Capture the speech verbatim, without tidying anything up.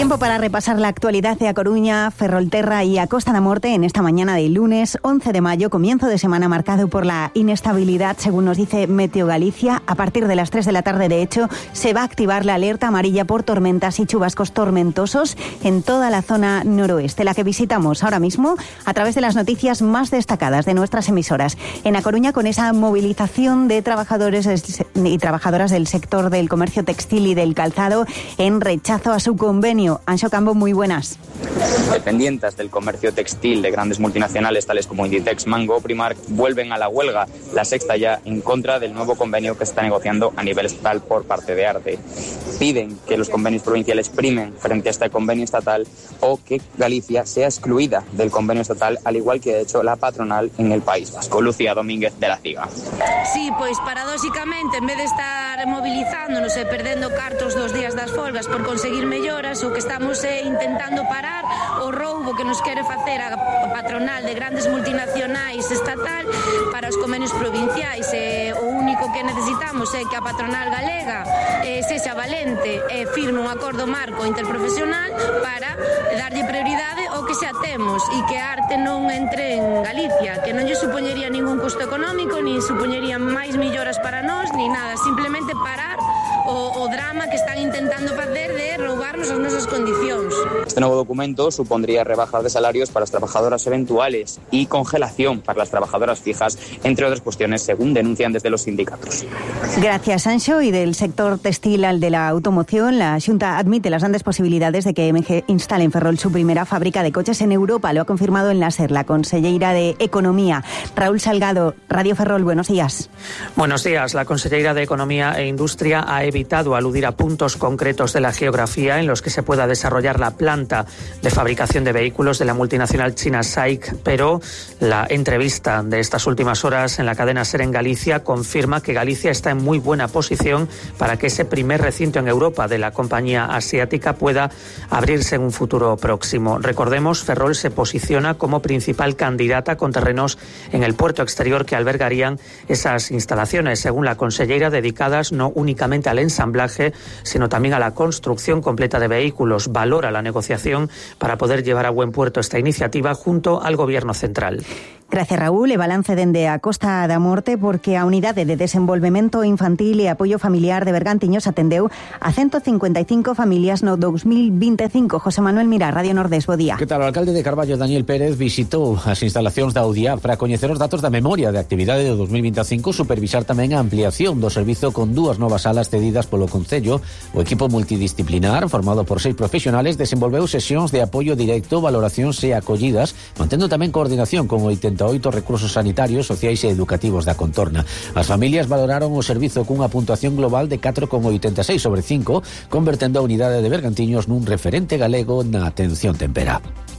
Tiempo para repasar la actualidad de A Coruña, Ferrolterra y a Costa da Morte en esta mañana de lunes once de mayo, comienzo de semana marcado por la inestabilidad, según nos dice Meteo Galicia. A partir de las tres de la tarde, de hecho, se va a activar la alerta amarilla por tormentas y chubascos tormentosos en toda la zona noroeste, la que visitamos ahora mismo a través de las noticias más destacadas de nuestras emisoras. En A Coruña, con esa movilización de trabajadores y trabajadoras del sector del comercio textil y del calzado en rechazo a su convenio. Anxo Cambo, muy buenas. Dependientes del comercio textil de grandes multinacionales tales como Inditex, Mango o Primark vuelven a la huelga, la sexta ya, en contra del nuevo convenio que se está negociando a nivel estatal por parte de ARTE. Piden que los convenios provinciales primen frente a este convenio estatal o que Galicia sea excluida del convenio estatal, al igual que ha hecho la patronal en el País Vasco. Lucía Domínguez, de La Ciga. Sí, pois paradóxicamente, en vez de estar movilizándonos e perdendo cartos dos días das folgas por conseguir melloras, o que estamos eh, intentando parar o roubo que nos quere facer a patronal de grandes multinacionais estatal para os convenios provinciais. Eh, o único que necesitamos é que a patronal galega eh, sexa valente e eh, firme un acordo marco interprofesional para darlle prioridade ao que xa temos e que a arte non entre en Galicia, que non lle supoñería ningún custo económico, nin supoñería máis melloras para nós, ni nada, simplemente parar o, o drama que están intentando facer de roubarnos as nosas condicións. Este nuevo documento supondría rebajas de salarios para las trabajadoras eventuales y congelación para las trabajadoras fijas, entre otras cuestiones, según denuncian desde los sindicatos. Gracias, Anxo. Y del sector textil al de la automoción, la Xunta admite las grandes posibilidades de que M G instale en Ferrol su primera fábrica de coches en Europa. Lo ha confirmado en la SER la conselleira de Economía. Raúl Salgado, Radio Ferrol, buenos días. Buenos días. La conselleira de Economía e Industria ha evitado aludir a puntos concretos de la geografía en los que se pueda desarrollar la planta de fabricación de vehículos de la multinacional china S A I C, pero la entrevista de estas últimas horas en la cadena SER en Galicia confirma que Galicia está en muy buena posición para que ese primer recinto en Europa de la compañía asiática pueda abrirse en un futuro próximo. Recordemos, Ferrol se posiciona como principal candidata con terrenos en el puerto exterior que albergarían esas instalaciones, según la conselleira, dedicadas no únicamente al ensamblaje, sino también a la construcción completa de vehículos. Valora la negociación para poder llevar a buen puerto esta iniciativa junto al Gobierno central. Gracias, Raúl. E balance dende a Costa da Morte, porque a Unidade de Desenvolvemento Infantil e Apoio Familiar de Bergantiños atendeu a ciento cincuenta e cinco familias no dos mil vinte e cinco. José Manuel Mira, Radio Nordés, bo día. Que tal? O alcalde de Carballo, Daniel Pérez, visitou as instalacións da U D I A para coñecer os datos da memoria de actividade de dos mil vinte e cinco, supervisar tamén a ampliación do servizo con dúas novas salas cedidas polo Concello. O equipo multidisciplinar, formado por seis profesionales, desenvolveu sesións de apoio directo, valoracións e acollidas, mantendo tamén coordinación con oitenta e oito recursos sanitarios, sociais e educativos da contorna. As familias valoraron o servizo cunha puntuación global de catro coma oitenta e seis sobre cinco, convertendo a unidade de Bergantiños nun referente galego na atención tempera.